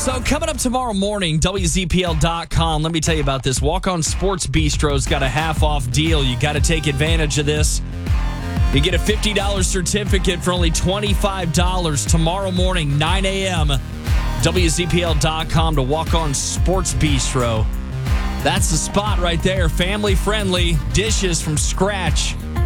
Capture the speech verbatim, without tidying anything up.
So coming up tomorrow morning, W Z P L dot com. Let me tell you about this. Walk On Sports Bistro's got a half-off deal. You got to take advantage of this. You get a fifty dollars certificate for only twenty-five dollars tomorrow morning, nine a.m. W Z P L dot com to Walk On Sports Bistro. That's the spot right there. Family-friendly dishes from scratch.